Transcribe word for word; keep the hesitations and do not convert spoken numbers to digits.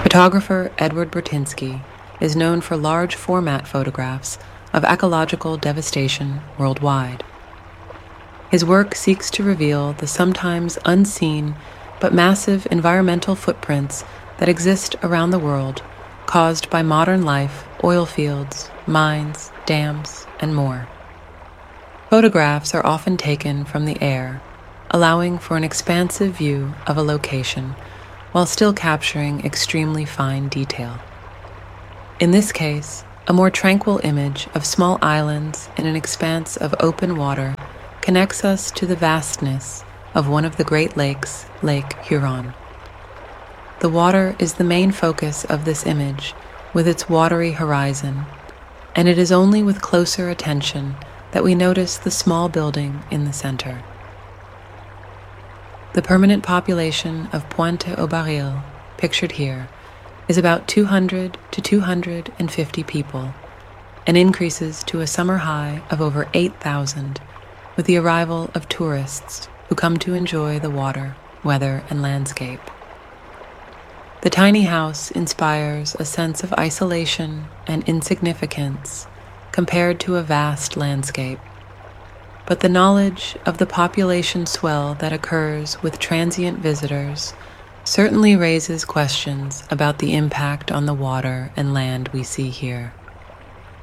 Photographer Edward Burtynsky is known for large format photographs of ecological devastation worldwide. His work seeks to reveal the sometimes unseen but massive environmental footprints that exist around the world, caused by modern life, oil fields, mines, dams, and more. Photographs are often taken from the air, allowing for an expansive view of a location while still capturing extremely fine detail. In this case, a more tranquil image of small islands in an expanse of open water connects us to the vastness of one of the Great Lakes, Lake Huron. The water is the main focus of this image, with its watery horizon, and it is only with closer attention that we notice the small building in the center. The permanent population of Pointe aux Barils, pictured here, is about two hundred to two hundred fifty people, and increases to a summer high of over eight thousand with the arrival of tourists who come to enjoy the water, weather, and landscape. The tiny house inspires a sense of isolation and insignificance compared to a vast landscape, but the knowledge of the population swell that occurs with transient visitors certainly raises questions about the impact on the water and land we see here.